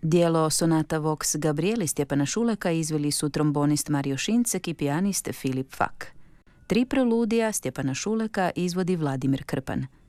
Dijelo Sonata Vox Gabrieli Stjepana Šuleka izveli su trombonist Mario Šincek i pijanist Filip Fak. 3 preludija Stjepana Šuleka izvodi Vladimir Krpan.